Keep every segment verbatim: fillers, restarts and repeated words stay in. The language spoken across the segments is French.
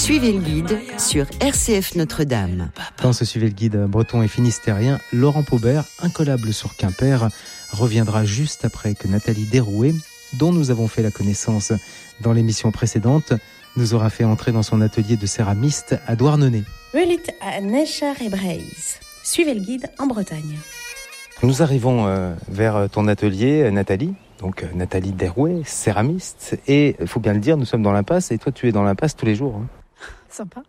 Suivez le guide sur R C F Notre-Dame. Dans ce Suivez le guide breton et finistérien, Laurent Paubert, incollable sur Quimper, reviendra juste après que Nathalie Derouet, dont nous avons fait la connaissance dans l'émission précédente, nous aura fait entrer dans son atelier de céramiste à Douarnenez. Welit à Necher et Breise. Suivez le guide en Bretagne. Nous arrivons euh, vers ton atelier, Nathalie. Donc Nathalie Derouet, céramiste. Et il faut bien le dire, nous sommes dans l'impasse. Et toi, tu es dans l'impasse tous les jours. Hein. Sympa.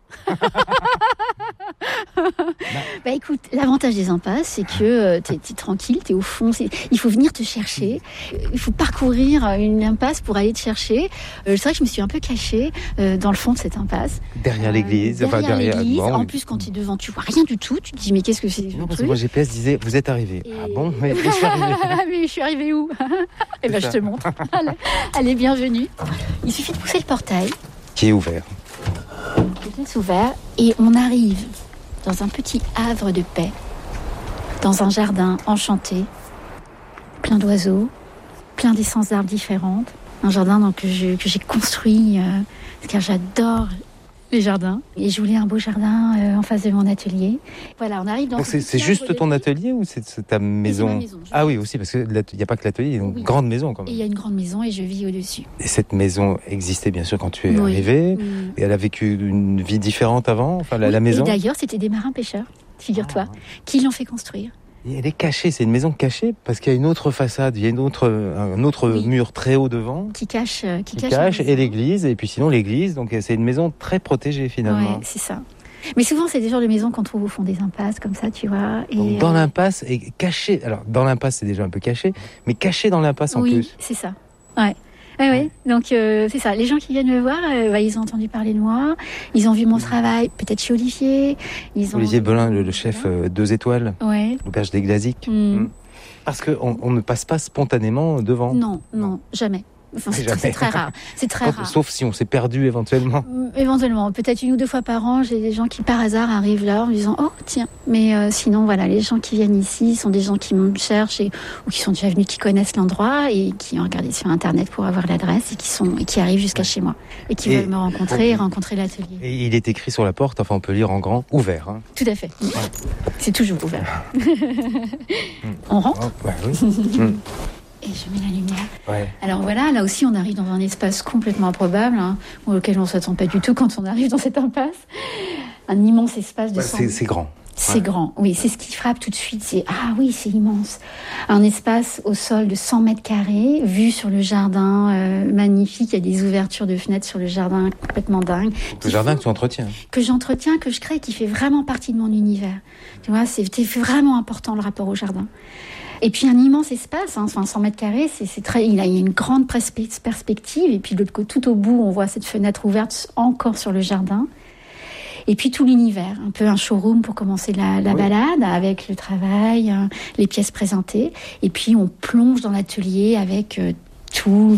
Bah écoute, l'avantage des impasses, c'est que euh, t'es, t'es tranquille, t'es au fond. C'est... Il faut venir te chercher. Il faut parcourir une impasse pour aller te chercher. Euh, c'est vrai que je me suis un peu cachée euh, dans le fond de cette impasse. Derrière l'église. Euh, derrière, enfin, derrière l'église. Bon, en oui. plus, quand tu es devant, tu vois rien du tout. Tu te dis, mais qu'est-ce que c'est Non, ce parce que truc moi, G P S disait, vous êtes arrivé. Et... Ah bon, mais je suis arrivé. Mais je suis arrivée où? Eh ben, je te montre. Allez, bienvenue. Il suffit de pousser le portail. Qui est ouvert. Il est ouvert et on arrive dans un petit havre de paix, dans un jardin enchanté, plein d'oiseaux, plein d'essences d'arbres différentes. Un jardin donc, que, je, que j'ai construit euh, car j'adore les jardins. Et je voulais un beau jardin euh, en face de mon atelier. Voilà, on arrive dans Donc ce c'est, petit c'est juste havre de ton paix. atelier ou c'est, c'est ta maison? C'est ma maison, je Ah vis. oui, aussi, parce qu'il n'y a pas que l'atelier, il y a une Oui. grande maison quand Et même. il y a une grande maison et je vis au-dessus. Et cette maison existait bien sûr quand tu es Oui. arrivé. Oui. Et elle a vécu une vie différente avant, enfin la, Oui, la maison. Et d'ailleurs, c'était des marins-pêcheurs, figure-toi, Ah. qui l'ont fait construire. Et elle est cachée, c'est une maison cachée parce qu'il y a une autre façade, il y a une autre, un autre Oui. mur très haut devant Qui cache, euh, qui qui cache, cache la et maison. l'église. Et puis sinon l'église, donc c'est une maison très protégée finalement. Ouais, c'est ça. Mais souvent, c'est des genres de maisons qu'on trouve au fond des impasses, comme ça, tu vois. Et Donc dans euh, l'impasse et caché. Alors dans l'impasse c'est déjà un peu caché, mais caché dans l'impasse en oui, plus. c'est ça. Ouais. Ouais, ouais. Donc euh, c'est ça. Les gens qui viennent me voir, euh, bah, ils ont entendu parler de moi, ils ont vu mon travail, peut-être chez Olivier. Ils ont... Olivier Belin, le, le chef euh, deux étoiles, Ouais. l'auberge des Glaziques. Mm. Mm. Parce qu'on on ne passe pas spontanément devant. Non, non, jamais. Enfin, c'est, Jamais. c'est très rare. C'est très Quand- rare. sauf si on s'est perdu éventuellement. Mm, Éventuellement, peut-être une ou deux fois par an, j'ai des gens qui par hasard arrivent là en me disant oh tiens. Mais euh, sinon voilà, les gens qui viennent ici sont des gens qui me cherchent et, ou qui sont déjà venus, qui connaissent l'endroit et qui ont regardé sur internet pour avoir l'adresse et qui sont et qui arrivent jusqu'à chez moi et qui Et- veulent me rencontrer et rencontrer l'atelier. Et il est écrit sur la porte, enfin on peut lire en grand, ouvert. Hein. Tout à fait. C'est toujours ouvert. On rentre Oh, bah oui. Mm. et je mets la lumière. Ouais. Alors voilà, là aussi on arrive dans un espace complètement improbable, hein, auquel on ne s'attend pas du tout quand on arrive dans cette impasse. Un immense espace de Ouais, cent c'est, c'est grand. C'est Ouais. grand, oui, c'est ce qui frappe tout de suite, c'est ah oui, c'est immense. Un espace au sol de cent mètres carrés, vue sur le jardin euh, magnifique, il y a des ouvertures de fenêtres sur le jardin complètement dingue. Le jardin que tu entretiens. Que j'entretiens, que je crée, qui fait vraiment partie de mon univers. Tu vois, c'est, c'est vraiment important le rapport au jardin. Et puis un immense espace, hein, enfin cent mètres carrés, c'est, c'est très, il a une grande perspe- perspective, et puis de l'autre côté, tout au bout, on voit cette fenêtre ouverte encore sur le jardin. Et puis tout l'univers, un peu un showroom pour commencer la, la Oui. balade, avec le travail, euh, les pièces présentées. Et puis on plonge dans l'atelier avec euh, tout,